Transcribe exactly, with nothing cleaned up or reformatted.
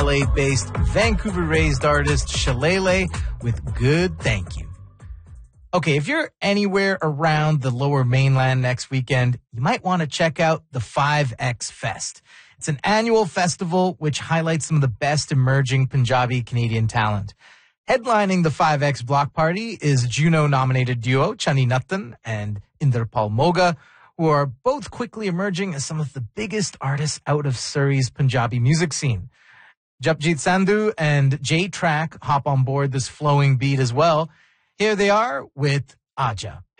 L A-based, Vancouver-raised artist Shalele with Good Thank You. Okay, if you're anywhere around the Lower Mainland next weekend, you might want to check out the five X Fest. It's an annual festival which highlights some of the best emerging Punjabi Canadian talent. Headlining the five X block party is Juno-nominated duo Chani Nathan and Inderpal Moga, who are both quickly emerging as some of the biggest artists out of Surrey's Punjabi music scene. Japjit Sandhu and J-Track hop on board this flowing beat as well. Here they are with Aja.